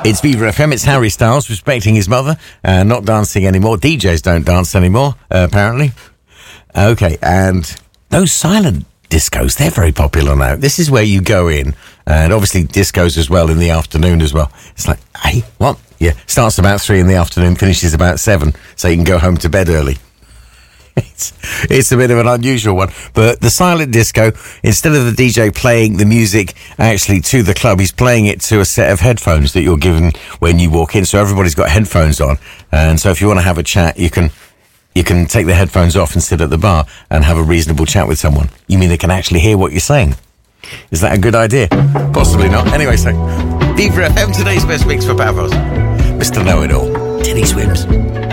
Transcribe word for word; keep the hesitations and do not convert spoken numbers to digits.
It's Viva F M, it's Harry Styles respecting his mother and not dancing anymore. D Js don't dance anymore, uh, apparently. Okay, and those silent discos, they're very popular now. This is where you go in, and obviously discos as well in the afternoon as well. It's like, hey, what? Yeah, starts about three in the afternoon, finishes about seven, so you can go home to bed early. It's, it's a bit of an unusual one, but the silent disco, instead of the D J playing the music actually to the club, he's playing it to a set of headphones that you're given when you walk in. So everybody's got headphones on, and so if you want to have a chat, you can you can take the headphones off and sit at the bar and have a reasonable chat with someone. You mean they can actually hear what you're saying? Is that a good idea? Possibly not. Anyway, so Viva F M, today's best mix for Pavos. Mister Know-It-All, Teddy Swims.